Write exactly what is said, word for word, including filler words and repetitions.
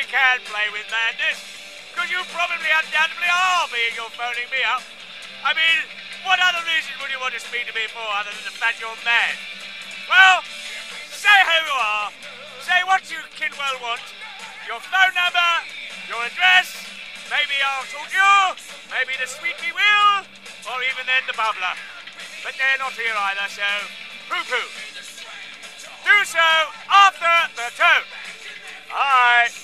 we can play with madness, because you probably undoubtedly are being you're phoning me up. I mean, what other reason would you want to speak to me for other than the fact you're mad? Well, say who you are, say what you can well want, your phone number, your address, maybe I'll talk to you, maybe the sweet me will, or even then the bubbler. But they're not here either, so poo-poo. Do so after the tone. Bye.